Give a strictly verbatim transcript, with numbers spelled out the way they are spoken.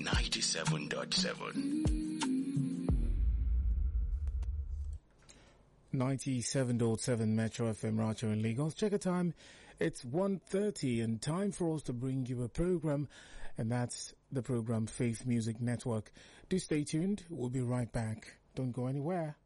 ninety-seven point seven. ninety-seven point seven Metro F M Racho in Lagos. Check the time. It's one thirty and time for us to bring you a program, and that's the program Faith Music Network. Do stay tuned. We'll be right back. Don't go anywhere.